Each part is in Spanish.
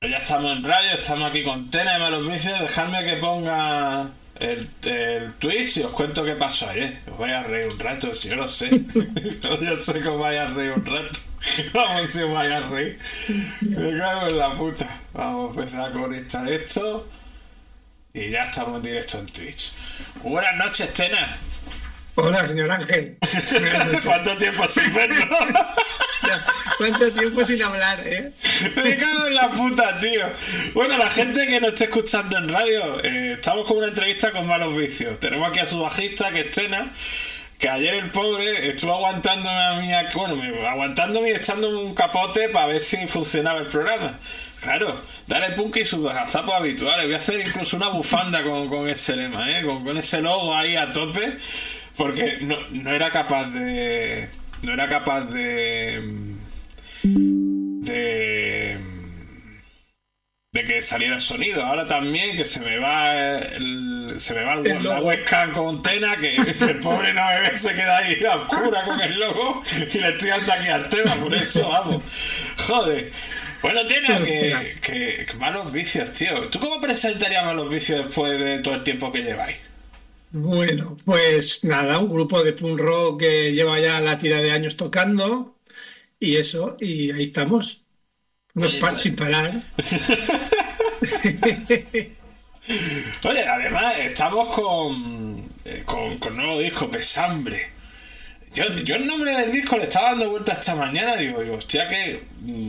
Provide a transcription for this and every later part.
Ya estamos en radio, estamos aquí con Tena de Malos Vicios. Dejadme que ponga el Twitch y os cuento qué pasó ayer. Os vais a reír un rato, si yo lo sé. Yo sé que os vais a reír un rato. Vamos, si os vais a reír. Me cago en la puta. Vamos a empezar a conectar esto. Y ya estamos en directo en Twitch. Buenas noches, Tena. Hola, señor Ángel. ¿Cuánto tiempo sin vernos? ¿Cuánto tiempo sin hablar, eh? Me cago en la puta, tío. Bueno, la gente que nos esté escuchando en radio, estamos con una entrevista con Malos Vicios. Tenemos aquí a su bajista, que es Tena, que ayer el pobre estuvo aguantándome a mí, aguantándome y echándome un capote para ver si funcionaba el programa. Claro, dale punk y sus gazapos habituales. Voy a hacer incluso una bufanda con ese lema, con ese logo ahí a tope, porque no era capaz de... No era capaz de que saliera el sonido. Ahora también que se me va la webcam con Tena, que el pobre no me ve, se queda ahí a oscura con el logo y le estoy dando aquí al tema, por eso vamos. Joder. Bueno, Tena, que Malos Vicios, tío. ¿Tú cómo presentarías Malos Vicios después de todo el tiempo que lleváis? Bueno, pues nada, un grupo de punk rock que lleva ya la tira de años tocando y eso, y ahí estamos, sin parar. Oye, además estamos con nuevo disco, Pesambre. Yo el nombre del disco le estaba dando vuelta esta mañana, digo, hostia, que...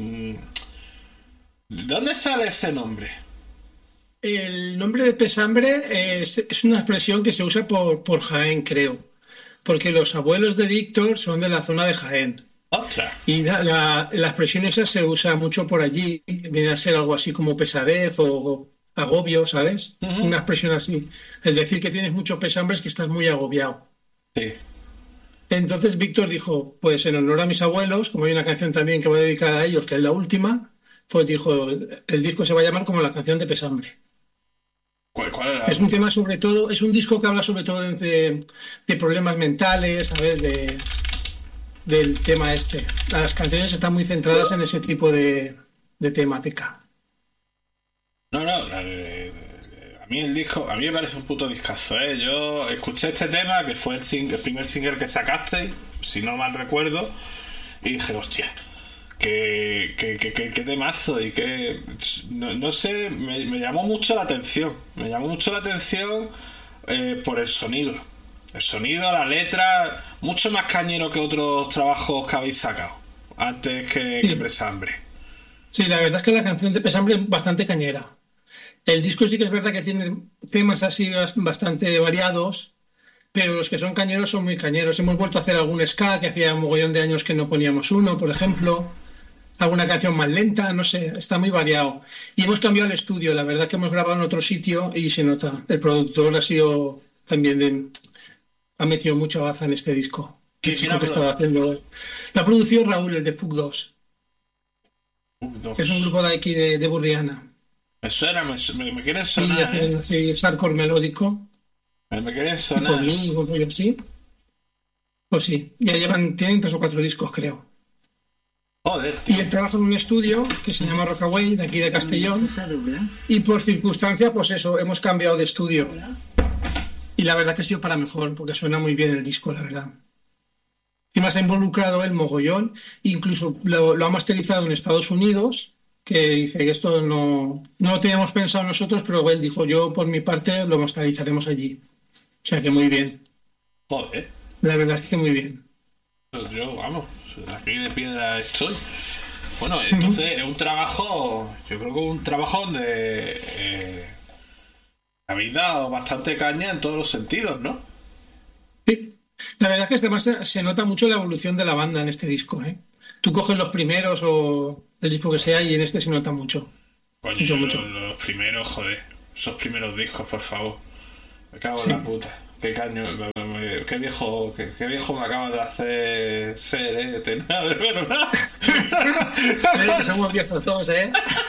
¿de dónde sale ese nombre? El nombre de Pesambre es una expresión que se usa por Jaén, creo, porque los abuelos de Víctor son de la zona de Jaén. ¡Ostras! Y la expresión esa se usa mucho por allí, viene a ser algo así como pesadez o agobio, ¿sabes? Uh-huh. Una expresión así. Es decir, que tienes mucho pesambre es que estás muy agobiado. Sí. Entonces Víctor dijo, pues en honor a mis abuelos, como hay una canción también que va dedicada a ellos, que es la última, pues dijo, el disco se va a llamar como la canción de Pesambre. ¿Cuál era? Es un tema sobre todo, es un disco que habla sobre todo de problemas mentales, ¿sabes? Del tema este. Las canciones están muy centradas en ese tipo de temática. No, a mí el disco, a mí me parece un puto discazo, ¿eh? Yo escuché este tema, que fue el primer single que sacaste, si no mal recuerdo, y dije, hostia, qué temazo, y que no sé, me llamó mucho la atención. Me llamó mucho la atención por el sonido. El sonido, la letra, mucho más cañero que otros trabajos que habéis sacado antes que Pesambre. Sí, la verdad es que la canción de Pesambre es bastante cañera. El disco sí que es verdad que tiene temas así bastante variados, pero los que son cañeros son muy cañeros. Hemos vuelto a hacer algún ska, que hacía un mogollón de años que no poníamos uno, por ejemplo. Alguna canción más lenta, no sé, está muy variado. Y hemos cambiado el estudio, la verdad que hemos grabado en otro sitio y se nota. El productor ha sido también ha metido mucha baza en este disco. El chico que estaba haciendo. La produció Raúl, el de Pug 2. Es un grupo de aquí de Burriana. Me suena, me quieren sonar. Y hacen así hardcore melódico. Me quieren sonar. Conmigo, yo sí. Pues sí, ya tienen 3 o 4 discos, creo. Joder, tío. Y él trabaja en un estudio que se llama Rockaway, de aquí de Castellón. Y por circunstancia, pues eso, hemos cambiado de estudio. Y la verdad que ha sido para mejor, porque suena muy bien el disco, la verdad. Y más ha involucrado el mogollón, incluso lo ha masterizado en Estados Unidos, que dice que esto no lo teníamos pensado nosotros, pero él dijo, yo por mi parte lo masterizaremos allí. O sea que muy bien. Joder. La verdad es que muy bien. Yo, vamos, aquí de piedra estoy. Bueno, entonces es un trabajo, yo creo que es un trabajo donde habéis dado bastante caña en todos los sentidos, ¿no? Sí, la verdad es que además se nota mucho la evolución de la banda en este disco, ¿eh? Tú coges los primeros o el disco que sea y en este se nota mucho. Coño, mucho. Los primeros, joder, esos primeros discos, por favor. Me cago en la puta. Qué caño, qué viejo me acabas de hacer ser, Tena, de verdad. Somos viejos todos, ¿eh?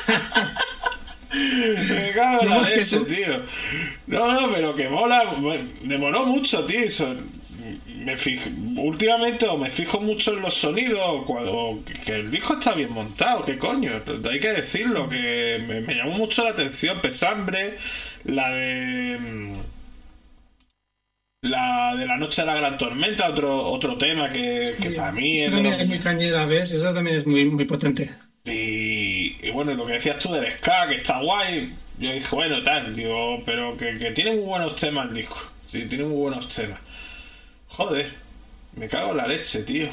Me cago en la leche, tío. No, pero que mola. Me moló mucho, tío. últimamente me fijo mucho en los sonidos, que el disco está bien montado, qué coño, hay que decirlo, que me llamó mucho la atención Pesambre, la de la noche de la gran tormenta, otro tema que Sí, para mí esa es de también es los... muy cañera, ¿ves? Esa también es muy, muy potente. Y bueno, lo que decías tú del ska, que está guay, yo dije, bueno, tal, digo, pero que tiene muy buenos temas el disco, sí, tiene muy buenos temas. Joder, me cago en la leche, tío.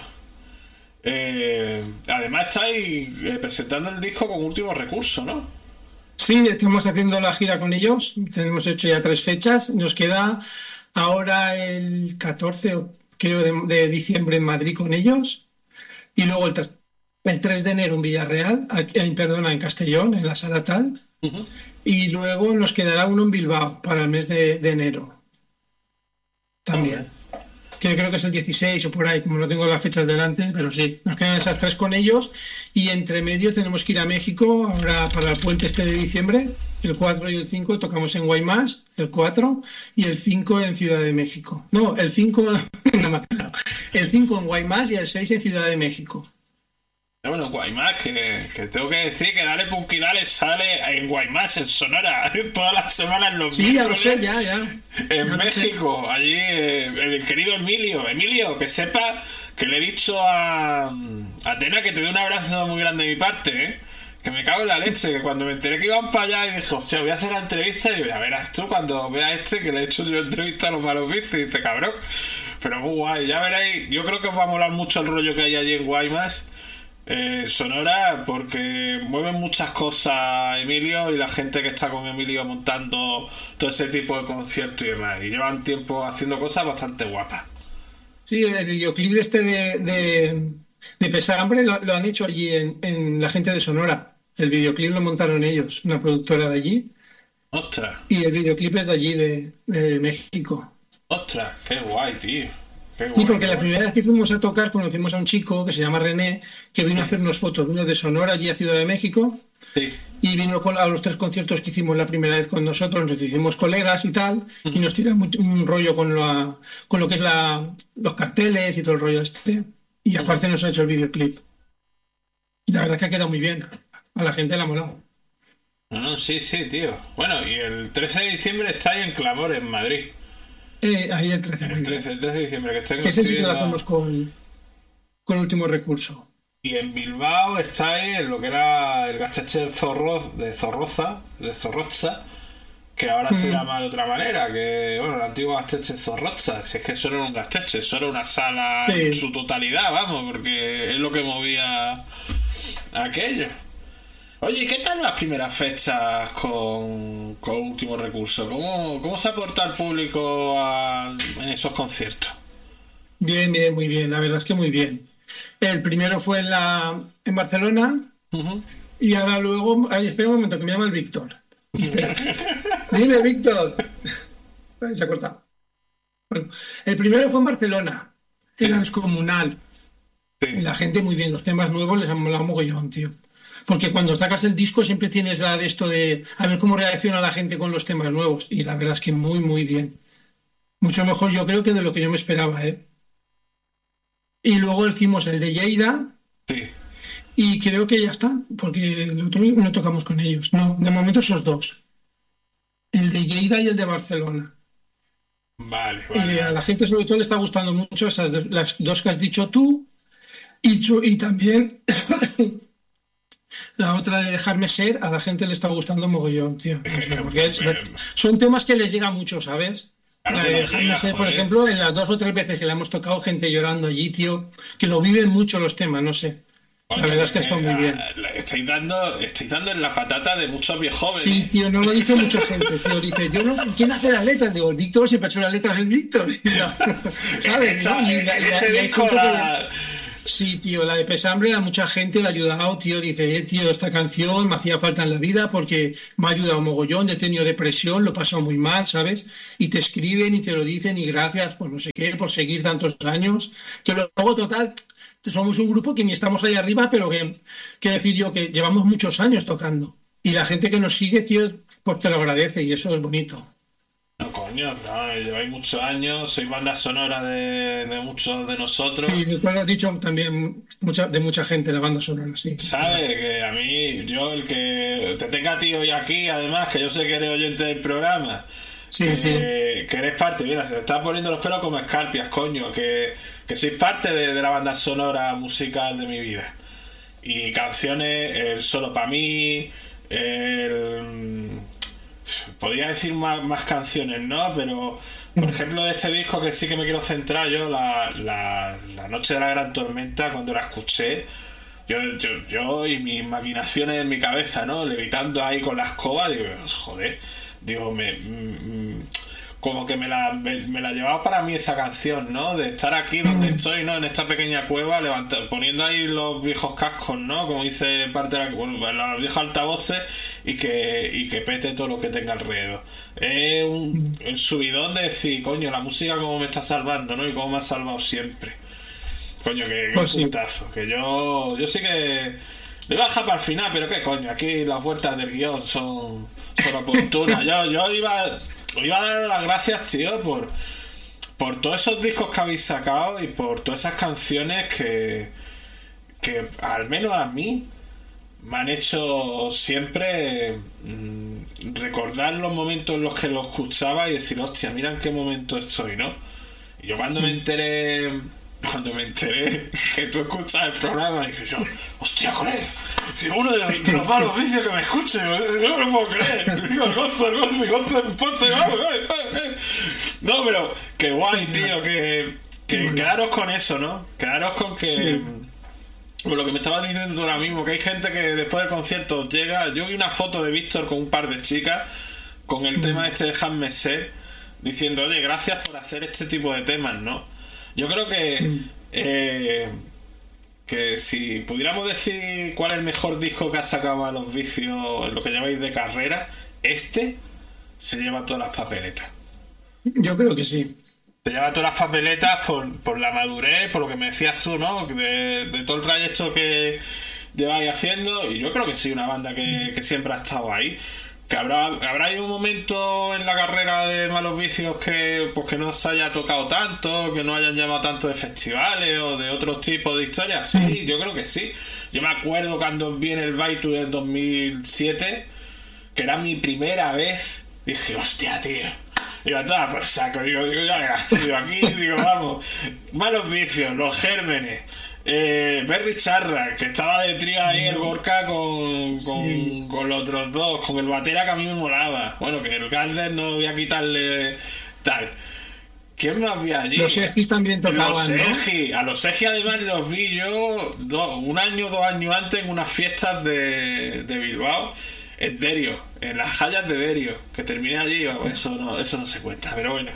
Además estáis presentando el disco con Último Recurso, ¿no? Sí, estamos haciendo la gira con ellos. Tenemos hecho ya 3 fechas. Nos queda ahora el 14, creo, de diciembre en Madrid con ellos. Y luego el 3 de enero en Villarreal, perdona, en Castellón, en la Sala Tal. Ujú. Y luego nos quedará uno en Bilbao para el mes de enero Joder. también. Que creo que es el 16 o por ahí, como no tengo las fechas delante, pero sí, nos quedan esas 3 con ellos y entre medio tenemos que ir a México ahora para el puente este de diciembre, el 4 y el 5 tocamos en Guaymas, el 4 y el 5 en Ciudad de México. No, el 5 no me acuerdo. El 5 en Guaymas y el 6 en Ciudad de México. Bueno, Guaymas, que tengo que decir que Dale Punky Dale sale en Guaymas, en Sonora, todas las semanas los Sí, ya lo sé, miércoles ya. en Ya lo sé. México. Allí el querido Emilio, que sepa que le he dicho a Atena que te dé un abrazo muy grande de mi parte, ¿eh? Que me cago en la leche, que cuando me enteré que iban para allá y dije, hostia, voy a hacer la entrevista y ya verás tú cuando veas que le he hecho yo entrevista a los malos vicios y dice, cabrón, pero muy guay, ya veréis, yo creo que os va a molar mucho el rollo que hay allí en Guaymas, Sonora, porque mueven muchas cosas Emilio y la gente que está con Emilio montando todo ese tipo de conciertos y demás, y llevan tiempo haciendo cosas bastante guapas. Sí, el videoclip de Pesambre lo han hecho allí en la gente de Sonora. El videoclip lo montaron ellos, una productora de allí. Ostras, Y el videoclip es de allí, de México. ostras, qué guay, tío, qué Sí, guay, qué porque la guay. primera vez que fuimos a tocar conocimos a un chico que se llama René, que vino a Sí, hacernos fotos. Vino de Sonora allí a Ciudad de México sí. y vino a los 3 conciertos que hicimos la primera vez con nosotros. Nos hicimos colegas y tal, y Ujú. nos tira un rollo con lo que es los carteles y todo el rollo este. Y Ujú. aparte nos ha hecho el videoclip. Y la verdad que ha quedado muy bien. A la gente le ha molado. No, no, sí, sí, tío. Bueno, y el 13 de diciembre está ahí en Clamor, en Madrid. Ahí el 13, muy bien. El 13 de diciembre, que Ese estoy sí que lo viendo. hacemos con último recurso. Y en Bilbao está ahí en lo que era el Gasteche de Zorroza, que ahora se Mm, llama de otra manera, que, bueno, el antiguo Gasteche Zorroza, si es que eso no era un Gasteche, eso era una sala en sí. su totalidad, vamos, porque es lo que movía aquello. Oye, ¿y qué tal las primeras fechas con Último Recurso? ¿Cómo se aporta el público en esos conciertos? Bien, bien, muy bien. La verdad es que muy bien. El primero fue en Barcelona Ujú. y ahora luego. Ay, espera un momento, que me llama el Víctor. Espera. Dime, Víctor. Ay, se ha cortado. Bueno, el primero fue en Barcelona, en la Sí, Descomunal. Y sí. la gente muy bien. Los temas nuevos les han molado mogollón, tío. Porque cuando sacas el disco siempre tienes la de esto de a ver cómo reacciona la gente con los temas nuevos. Y la verdad es que muy, muy bien. Mucho mejor yo creo que de lo que yo me esperaba, ¿eh? Y luego hicimos el de Lleida. Sí. Y creo que ya está, porque el otro no tocamos con ellos. No, de momento esos 2. El de Lleida y el de Barcelona. Vale, vale, Y a vale. la gente sobre todo le está gustando mucho las 2 que has dicho tú y también la otra de Dejarme Ser, a la gente le está gustando mogollón, tío. Es No que, sé, porque me- son temas que les llega mucho, ¿sabes? claro La que de nos Dejarme llega, Ser, por joder. ejemplo, en las 2 o 3 veces que la hemos tocado, gente llorando allí, tío, que lo viven mucho los temas, no sé. La Coño, verdad que es es que está que muy bien. estáis dando en la patata de muchos viejos Sí, jóvenes. tío, no lo ha dicho mucha gente, tío. Dice, yo no, ¿quién hace las letras? Digo, el Víctor siempre ha hecho las letras el Víctor. Y no, ¿sabes? ¿No? Este Y hay disco gente que... da. Sí, tío, la de Pesambre a mucha gente le ha ayudado, tío. Dice, tío, esta canción me hacía falta en la vida porque me ha ayudado mogollón, he tenido depresión, lo he pasado muy mal, ¿sabes? Y te escriben y te lo dicen y gracias por no sé qué, por seguir tantos años. Que luego, total, somos un grupo que ni estamos ahí arriba, pero que decir yo que llevamos muchos años tocando. Y la gente que nos sigue, tío, pues te lo agradece y eso es bonito. No, coño, coño, no, lleváis muchos años, sois banda sonora de muchos de nosotros. Y después has dicho también de mucha gente la banda sonora, sí, es verdad. ¿Sabes? Que a mí, yo el que te tenga a ti hoy aquí, además, que yo sé que eres oyente del programa, Sí, sí. que eres parte, mira, se te está poniendo los pelos como escarpias, coño, que sois parte de la banda sonora musical de mi vida. Y canciones, el Solo para mí, el... Podría decir más canciones, ¿no? Pero, por ejemplo, de este disco que sí que me quiero centrar yo, la Noche de la Gran Tormenta, cuando la escuché, yo y mis maquinaciones en mi cabeza, ¿no? Levitando ahí con la escoba, digo, joder, digo, como que me la llevaba para mí esa canción, ¿no? De estar aquí donde estoy, ¿no? En esta pequeña cueva, poniendo ahí los viejos cascos, ¿no? Como dice parte de los viejos altavoces y que pete todo lo que tenga alrededor. Es el subidón de decir, coño, la música como me está salvando, ¿no? Y como me ha salvado siempre. Coño, que Pues sí. puntazo. Que yo sí que... Le iba a dejar para el final, pero qué coño, aquí las vueltas del guión son oportunas. Yo iba a dar las gracias, tío, por todos esos discos que habéis sacado y por todas esas canciones que al menos a mí me han hecho siempre recordar los momentos en los que lo escuchaba y decir, hostia, mira en qué momento estoy, ¿no? Y yo cuando me enteré que tú escuchas el programa, dije yo, hostia, colega, si uno de los malos vicios que me escuche, yo no lo puedo creer. Digo, mi gozo, ponte, vamos, no, pero qué guay, tío, que quedaros con eso, ¿no? Quedaros con que... Sí. Por lo que me estabas diciendo tú ahora mismo, que hay gente que después del concierto llega... Yo vi una foto de Víctor con un par de chicas con el tema este de Déjame Ser, diciendo, oye, gracias por hacer este tipo de temas, ¿no? Yo creo que si pudiéramos decir cuál es el mejor disco que ha sacado a los vicios en lo que lleváis de carrera, este se lleva todas las papeletas. Yo creo que sí. Se lleva todas las papeletas por la madurez, por lo que me decías tú, ¿no? De todo el trayecto que lleváis haciendo. Y yo creo que sí, una banda que siempre ha estado ahí. Que habrá habido un momento en la carrera de Malos Vicios que pues que no se haya tocado tanto, que no hayan llamado tanto de festivales o de otros tipos de historias. Sí, yo creo que sí. Yo me acuerdo cuando vi en el Baitu del 2007, que era mi primera vez, dije, hostia, tío. Digo, estaba por saco, digo, ya verás, tío, aquí, digo, vamos, Malos Vicios, Los Gérmenes, Berry Charra, que estaba de trío ahí el Gorka Sí. con los otros dos, con el batera que a mí me molaba. Bueno, que el Garden no voy a quitarle tal. ¿Quién más había allí? Los Egis también Los tocaban, ¿no? Egi. A los Egi además los vi yo un año, 2 años antes en unas fiestas de Bilbao, en Derio, en las Hayas de Derio, que terminé allí. Eso no se cuenta, pero bueno.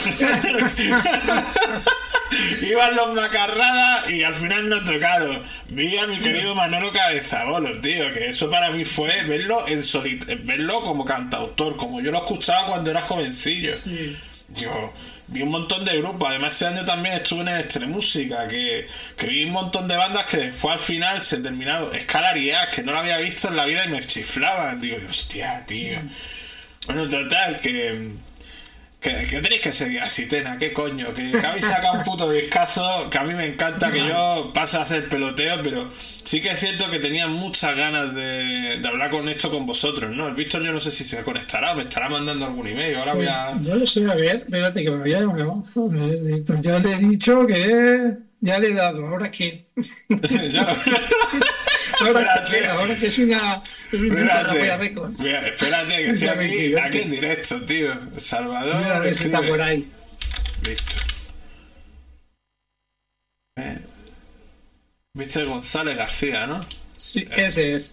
Iban los Macarradas y al final no tocaron. Vi a mi querido Manolo Cabezabolo, tío, que eso para mí fue verlo verlo como cantautor, como yo lo escuchaba cuando era jovencillo. Sí. Yo vi un montón de grupos. Además, ese año también estuve en Extremúsica, que vi un montón de bandas que después al final se terminaron. Escalaridad, que no la había visto en la vida y me chiflaban. Digo, hostia, tío. Bueno, total, que tenéis que seguir así, Tena, qué coño, que habéis sacado un puto discazo, que a mí me encanta, que yo paso a hacer peloteo, pero sí que es cierto que tenía muchas ganas de hablar con esto con vosotros, ¿no? El Víctor yo no sé si se conectará, me estará mandando algún email, ahora voy a... Yo lo sé, a ver, espérate que me voy a... Ya le he dicho que... Ya le he dado, ¿ahora qué? Ya. ¿Ahora qué? Espérate, Ahora que es un disco de la Polla espérate, Records. espérate, que estoy Ya aquí en 22. directo, tío. Mira, a Salvador, ver si está por escribe. ahí. Víctor. Víctor González García, ¿no? Sí, ese es.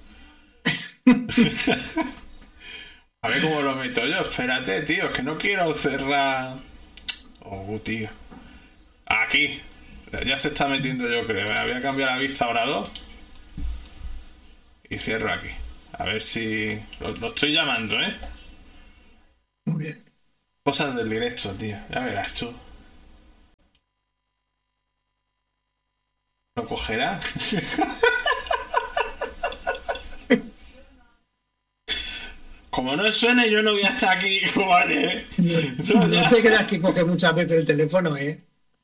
A ver cómo lo meto yo. Espérate, tío, es que no quiero cerrar. Oh, tío. Aquí. Ya se está metiendo, yo creo. Voy a cambiar la vista ahora 2 y cierro aquí. A ver si. Lo estoy llamando, ¿eh? Muy bien. Cosas del directo, tío. Ya verás tú. ¿Lo cogerá? como no suene, yo no voy a estar aquí, ¿vale? No te creas que coge muchas veces el teléfono, ¿eh?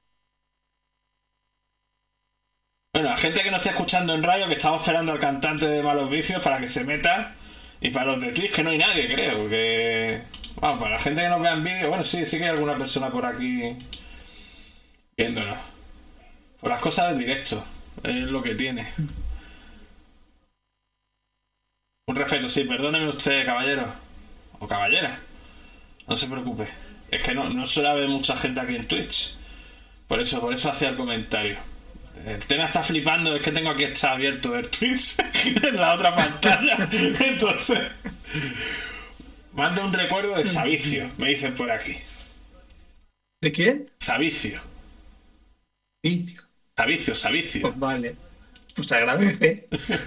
Bueno, la gente que no esté escuchando en radio, que estamos esperando al cantante de Malos Vicios para que se meta. Y para los de Twitch, que no hay nadie, creo. Que... Bueno, para la gente que nos vea en vídeo, bueno, sí que hay alguna persona por aquí viéndonos. Por las cosas del directo, es lo que tiene. Un respeto, sí, perdóneme usted, caballero. O caballera. No se preocupe. Es que no suele haber mucha gente aquí en Twitch. Por eso hacía el comentario. El tema está flipando, es que tengo aquí el chat abierto del Twitch en la otra pantalla. Entonces, manda un recuerdo de Savicio, me dicen por aquí. ¿De quién? Savicio. Vicio. Savicio. Pues vale. Pues te agradece.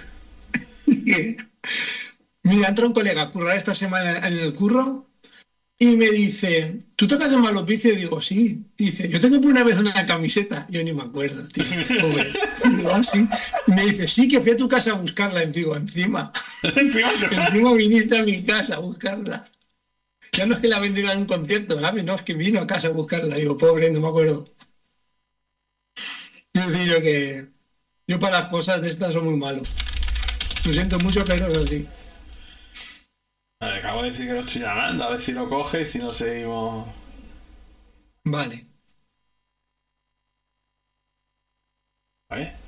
Mira, entra un colega a currar esta semana en el curro y me dice, ¿tú tocas en Malos Vicios? Y digo, sí. Y dice, yo te compré una vez una camiseta. Yo ni me acuerdo, tío. Pobre. Y digo, sí. Y me dice, sí, que fui a tu casa a buscarla. Y digo, encima viniste a mi casa a buscarla. Ya no es que la vendieron en un concierto, ¿sabes? No, es que vino a casa a buscarla. Digo, pobre, no me acuerdo. Yo digo que yo para las cosas de estas soy muy malo. Lo siento mucho, pero es así. Vale, acabo de decir que lo estoy llamando, a ver si lo coge y si no seguimos. Vale. A ver.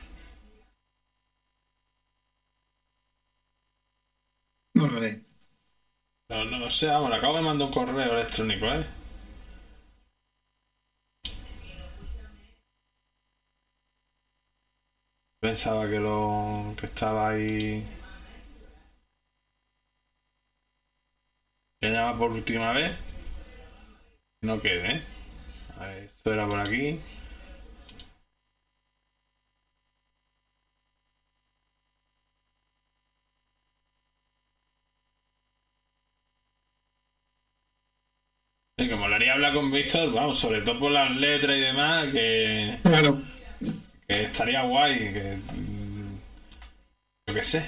No lo sé. No sé, vamos, le acabo de mandar un correo electrónico, ¿eh? Pensaba que estaba ahí. Que llama por última vez. No quede, ¿eh? A ver, esto era por aquí. Sí, que molaría hablar con Víctor, vamos, sobre todo por las letras y demás, Claro. que estaría guay, yo qué sé.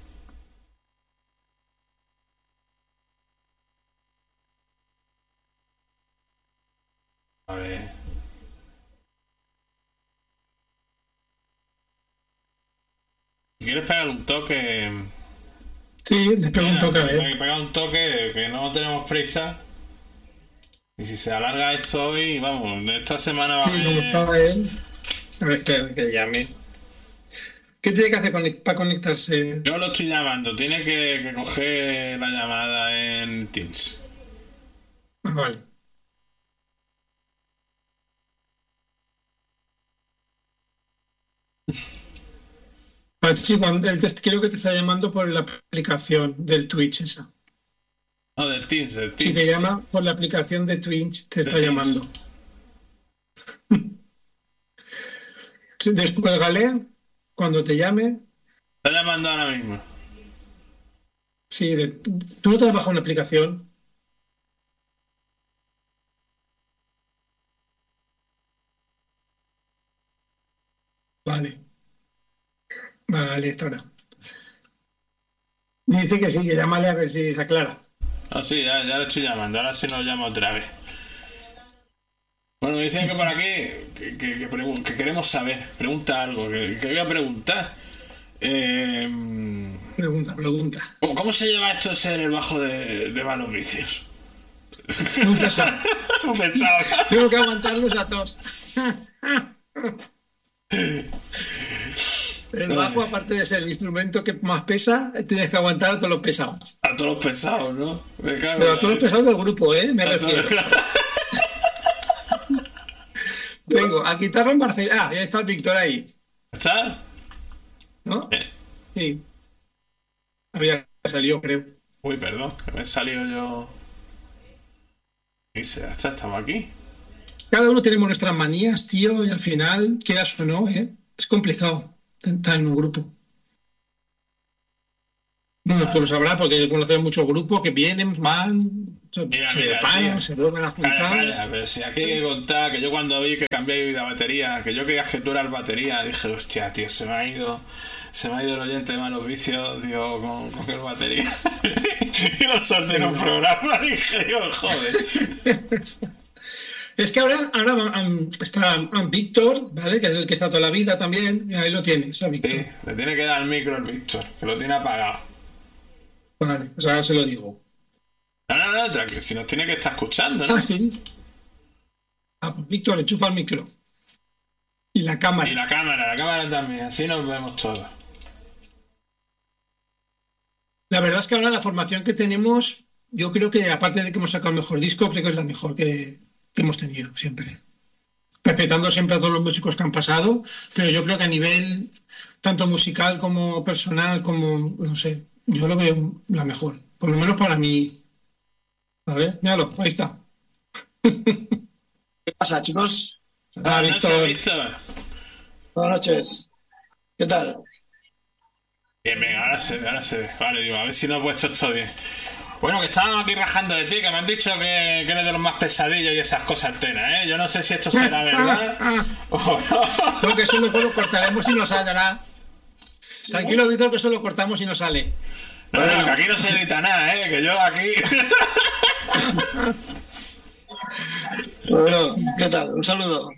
A ver. Si quieres pegar un toque. Sí, les pego un toque a Hay ver. que pegar un toque, que no tenemos prisa. Y si se alarga esto hoy, vamos, esta semana va a Sí, haber. como estaba él. A ver, que llame. ¿Qué tiene que hacer para conectarse? Yo lo estoy llamando, tiene que coger la llamada en Teams. Ah, vale. Ah, sí, creo que te está llamando por la aplicación del Twitch esa. No, del Teams, del Si Teams. te llama por la aplicación de Twitch, te está Teams. llamando. Sí, después, Galea, cuando te llame, Está llamando ahora mismo. sí, tú no te has bajado una aplicación. Vale, vale, está ahora. Dice que sí, que llámale a ver si se aclara. Ah, sí, ya le estoy llamando, ahora sí nos llama otra vez. Bueno, me dicen que por aquí que queremos saber, pregunta algo, que voy a preguntar. Pregunta. ¿Cómo se lleva esto de ser el bajo de Malos Vicios? Muy pesado. Un pesado. Tengo que aguantarlos a todos. El bajo, aparte de ser el instrumento que más pesa, tienes que aguantar a todos los pesados. A todos los pesados, ¿no? Me cago Pero en a todos los pesados del grupo, me refiero. Vengo, a quitarlo en Barcelona. Ah, ya está el Víctor ahí, ¿Está? ¿no? Sí. Había salido, creo. Uy, perdón, que me he salido yo. Y ya está, estamos aquí. Cada uno tenemos nuestras manías, tío, y al final, quieras o no, es complicado estar en un grupo. Bueno, tú lo sabrás porque conoces muchos grupos que vienen, van, Mira, se mira, separan, tío. se vuelven a Calla, juntar. calla, pero si aquí hay que contar que yo cuando vi que cambié de batería, que yo creía que tú eras batería, dije, hostia, tío, Se me ha ido el oyente de Malos Vicios, digo, con el batería. Y lo solté en un programa, dije, yo, joder. Es que ahora está Víctor, ¿vale? Que es el que está toda la vida también. Y ahí lo tienes, a Víctor. Sí, le tiene que dar el micro al Víctor, que lo tiene apagado. Vale, pues ahora se lo digo. No, tranquilo, si nos tiene que estar escuchando, ¿no? Ah, sí. Ah, pues Víctor, enchufa el micro. Y la cámara. Y la cámara también, así nos vemos todos. La verdad es que ahora la formación que tenemos, yo creo que aparte de que hemos sacado el mejor disco, creo que es la mejor que hemos tenido siempre. Respetando siempre a todos los músicos que han pasado, pero yo creo que a nivel tanto musical como personal, como, no sé, yo lo veo la mejor. Por lo menos para mí. A ver, míralo, ahí está. ¿Qué pasa, chicos? Ah, Buenas noches, Víctor. Víctor. Buenas noches. ¿Qué tal? Bien, venga, ahora se ve. Vale, digo, a ver si no he puesto esto bien. Bueno, que estábamos aquí rajando de ti, que me han dicho que eres de los más pesadillos y esas cosas, Tena, ¿eh? Yo no sé si esto será verdad o no. Creo que eso lo cortaremos y no saldrá. Tranquilo, Víctor, que eso lo cortamos y no sale. No, que aquí no se edita nada, ¿eh? Que yo aquí... Bueno, ¿qué tal? Un saludo.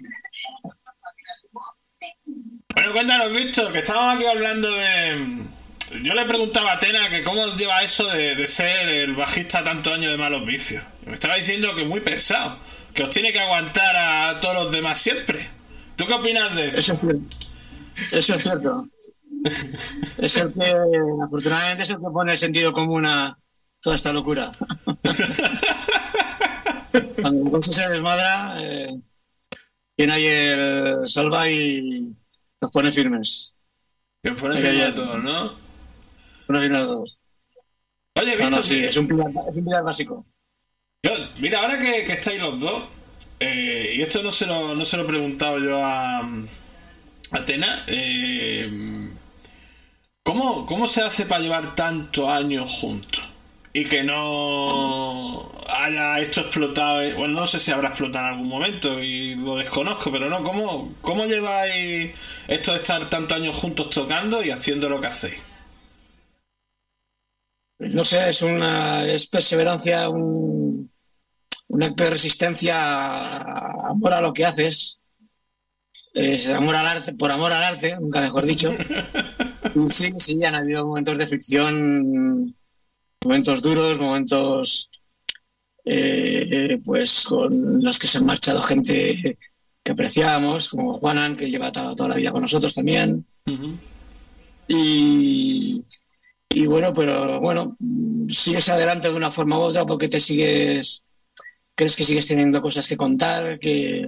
Bueno, cuéntanos, Víctor, que estábamos aquí hablando de... Yo le preguntaba a Tena que cómo lleva eso de ser el bajista tantos años de Malos Vicios. Me estaba diciendo que muy pesado, que os tiene que aguantar a todos los demás siempre. ¿Tú qué opinas de eso? Eso es cierto. Es el que, afortunadamente, es el que pone sentido común a toda esta locura. Cuando la cosa se desmadra, viene ahí el salva y nos pone firmes. Que os pone firme a todos, ¿no? Pone firmes a todos. Oye, Víctor, No, sí, es un pilar básico. Mira, ahora que estáis los dos, y esto no se lo he preguntado yo a Tena, ¿cómo se hace para llevar tantos años juntos? Y que no haya esto explotado, bueno, no sé si habrá explotado en algún momento y lo desconozco, pero no, ¿cómo lleváis esto de estar tantos años juntos tocando y haciendo lo que hacéis? No sé, es perseverancia, un acto de resistencia, amor a lo que haces. Es amor al arte, por amor al arte, nunca mejor dicho. Y sí, han habido momentos de fricción, momentos duros, momentos pues con los que se han marchado gente que apreciábamos, como Juanan, que lleva toda la vida con nosotros también. Uh-huh. Y bueno, pero bueno, sigues adelante de una forma u otra porque crees que sigues teniendo cosas que contar,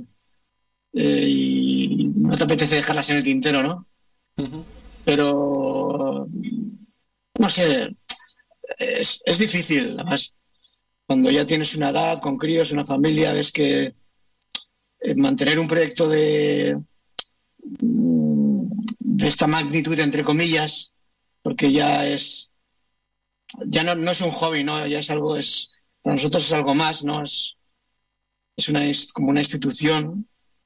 y no te apetece dejarlas en el tintero, ¿no? Uh-huh. Pero no sé, es difícil, además, cuando ya tienes una edad, con críos, una familia, ves que mantener un proyecto de esta magnitud, entre comillas, porque ya no es un hobby, ¿no? Ya es algo, para nosotros es algo más, ¿no? Es como una institución,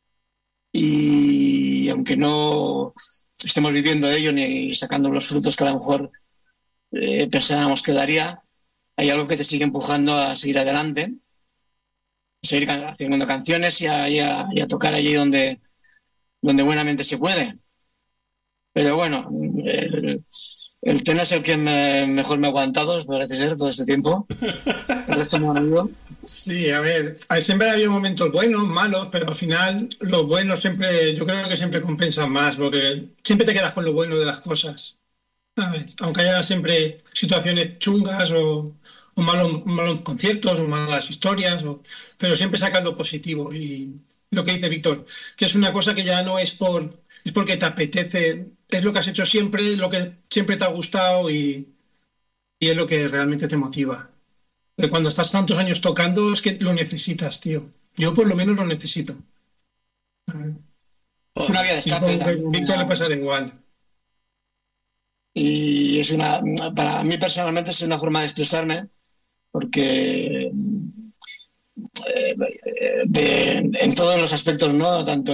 y aunque no estemos viviendo de ello ni sacando los frutos que a lo mejor pensábamos que daría, hay algo que te sigue empujando a seguir adelante, a seguir haciendo canciones y a tocar allí donde buenamente se puede. Pero bueno, el Tena es el que mejor me ha aguantado, parece ser, todo este tiempo. El resto me han ido. Sí, a ver, siempre ha habido momentos buenos, malos, pero al final los buenos siempre, yo creo que siempre compensan más, porque siempre te quedas con lo bueno de las cosas, ¿sabes? Aunque haya siempre situaciones chungas o malos conciertos o malas historias, pero siempre sacas lo positivo. Y lo que dice Víctor, que es una cosa que ya no es es porque te apetece, es lo que has hecho siempre, es lo que siempre te ha gustado y es lo que realmente te motiva. Porque cuando estás tantos años tocando es que lo necesitas, tío. Yo por lo menos lo necesito. Es una vía de escape. Y a Víctor le pasará igual. Y para mí personalmente es una forma de expresarme, porque en todos los aspectos, ¿no? Tanto